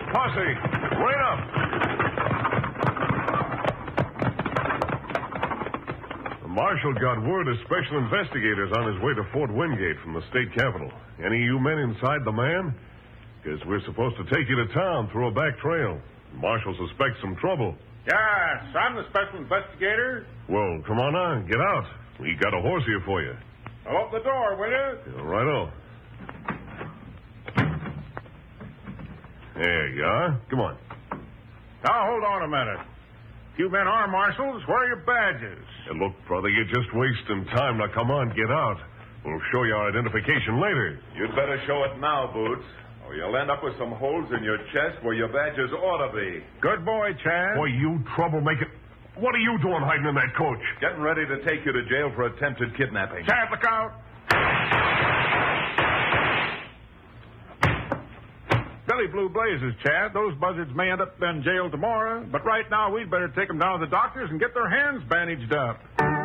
Posse, wait up. The marshal got word of special investigators on his way to Fort Wingate from the state capitol. Any of you men inside the man? Because we're supposed to take you to town through a back trail. The marshal suspects some trouble. Yes, I'm the special investigator. Well, come on on, get out. We got a horse here for you. I'll open the door, will you? Righto. There you are. Come on. Now, hold on a minute. You men are marshals. Where are your badges? Hey, look, brother, you're just wasting time. Now, come on, get out. We'll show you our identification later. You'd better show it now, Boots, or you'll end up with some holes in your chest where your badges ought to be. Good boy, Chad. Boy, you troublemaker. What are you doing hiding in that coach? Getting ready to take you to jail for attempted kidnapping. Chad, look out. Billy Blue Blazes, Chad. Those buzzards may end up in jail tomorrow, but right now we'd better take them down to the doctors and get their hands bandaged up.